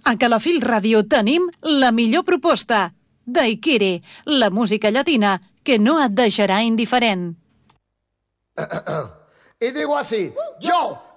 A Calafell Ràdio tenim la millor proposta. Daiquiri, la música llatina que no et deixarà indiferent. Y digo así, yo